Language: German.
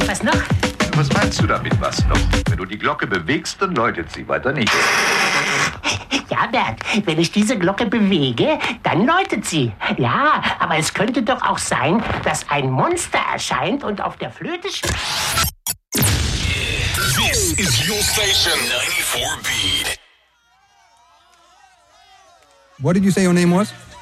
Was noch? Was meinst du damit, was noch? Wenn du die Glocke bewegst, dann läutet sie, weiter nicht. Ja, Bert, wenn ich diese Glocke bewege, dann läutet sie. Ja, aber es könnte doch auch sein, dass ein Monster erscheint und auf der Flöte spielt. This is your station, 94 Beat. What did you say your name was?